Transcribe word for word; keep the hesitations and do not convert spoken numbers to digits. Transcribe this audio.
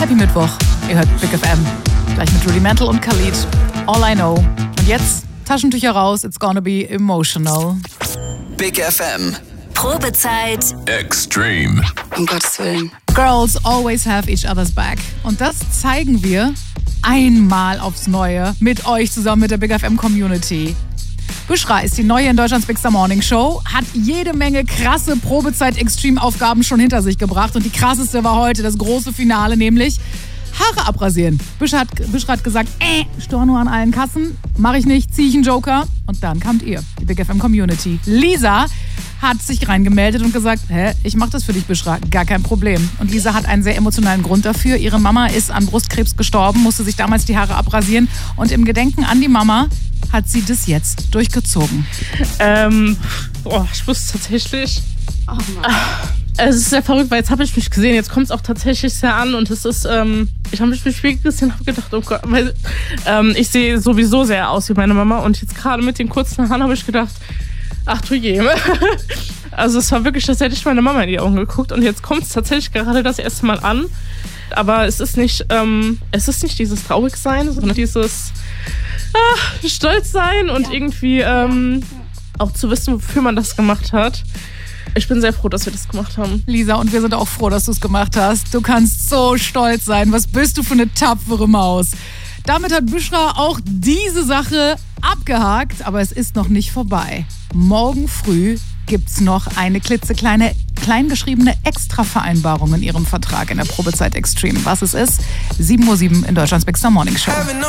Happy Mittwoch. Ihr hört Big F M. Gleich mit Rudimental und Khalid. All I Know. Und jetzt Taschentücher raus. It's gonna be emotional. Big F M. Probezeit Extreme. Um Gottes Willen. Girls always have each other's back. Und das zeigen wir einmal aufs Neue mit euch zusammen mit der Big F M Community. Bushra ist die neue in Deutschlands Big Star Morning Show, hat jede Menge krasse Probezeit-Extreme-Aufgaben schon hinter sich gebracht. Und die krasseste war heute das große Finale, nämlich Haare abrasieren. Bushra hat, Bushra hat gesagt, äh, Storno an allen Kassen, mache ich nicht, ziehe ich einen Joker. Und dann kamt ihr, die Big F M Community. Lisa hat sich reingemeldet und gesagt, hä, ich mach das für dich, Bushra, gar kein Problem. Und Lisa hat einen sehr emotionalen Grund dafür. Ihre Mama ist an Brustkrebs gestorben, musste sich damals die Haare abrasieren. Und im Gedenken an die Mama hat sie das jetzt durchgezogen. Ähm, boah, ich wusste tatsächlich. Oh Mann. Es ist sehr verrückt, weil jetzt habe ich mich gesehen, jetzt kommt es auch tatsächlich sehr an und es ist, ähm, ich habe mich im Spiegel gesehen und habe gedacht, oh Gott, weil, ähm, ich sehe sowieso sehr aus wie meine Mama und jetzt gerade mit den kurzen Haaren habe ich gedacht, ach du je. Also es war wirklich, als hätte ich meine Mama in die Augen geguckt und jetzt kommt es tatsächlich gerade das erste Mal an, aber es ist nicht, ähm, es ist nicht dieses Traurigsein, sondern dieses ah, Stolzsein und ja. irgendwie ähm, auch zu wissen, wofür man das gemacht hat. Ich bin sehr froh, dass wir das gemacht haben. Lisa, und wir sind auch froh, dass du es gemacht hast. Du kannst so stolz sein. Was bist du für eine tapfere Maus? Damit hat Bushra auch diese Sache abgehakt, aber es ist noch nicht vorbei. Morgen früh gibt's noch eine klitzekleine, kleingeschriebene Extra-Vereinbarung in ihrem Vertrag in der Probezeit Extreme. Was es ist? sieben Uhr sieben in Deutschlands Big Star Morning Show.